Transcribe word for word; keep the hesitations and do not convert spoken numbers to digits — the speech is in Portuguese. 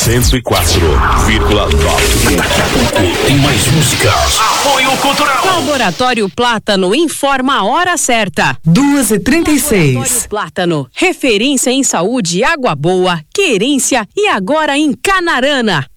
cento e quatro vírgula nove. Daqui a pouco tem mais músicas. Apoio Cultural. Laboratório Plátano informa a hora certa. duas e trinta e seis. Laboratório Plátano, referência em saúde, água boa, querência e agora em Canarana.